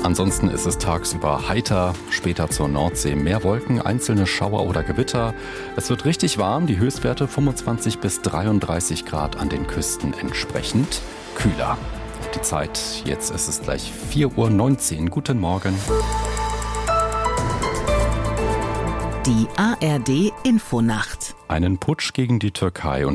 Ansonsten ist es tagsüber heiter, später zur Nordsee mehr Wolken, einzelne Schauer oder Gewitter. Es wird richtig warm, die Höchstwerte 25 bis 33 Grad an den Küsten, entsprechend kühler. Die Zeit, jetzt ist es gleich 4:19 Uhr. Guten Morgen. Die ARD Infonacht. Einen Putsch gegen die Türkei und